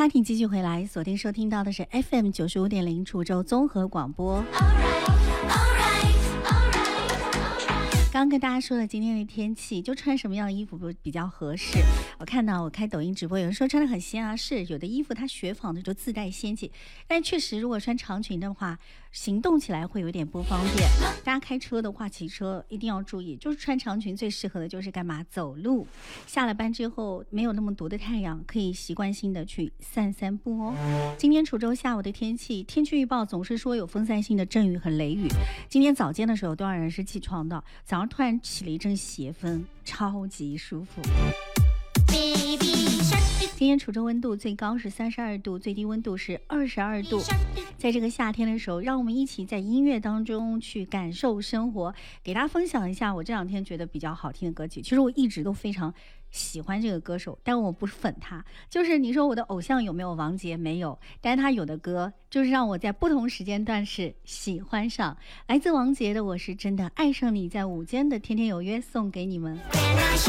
欢迎继续回来，锁定收听到的是 FM 95.0滁州综合广播。刚跟大家说了今天的天气，就穿什么样的衣服比较合适。我看到我开抖音直播，有人说穿得很仙啊，是有的衣服它雪纺的就自带仙气，但确实如果穿长裙的话，行动起来会有点不方便。大家开车的话，骑车一定要注意，就是穿长裙最适合的就是干嘛？走路。下了班之后没有那么毒的太阳，可以习惯性的去散散步哦。今天滁州下午的天气，天气预报总是说有分散性的阵雨和雷雨。今天早间的时候多少人是起床的，早上突然起了一阵斜风，超级舒服。今天滁州温度最高是32度，最低温度是22度。在这个夏天的时候，让我们一起在音乐当中去感受生活。给大家分享一下我这两天觉得比较好听的歌曲。其实我一直都非常喜欢这个歌手，但我不是粉他。就是你说我的偶像有没有王杰？没有，但是他有的歌就是让我在不同时间段是喜欢上。来自王杰的《我是真的爱上你》，在午间的天天有约送给你们。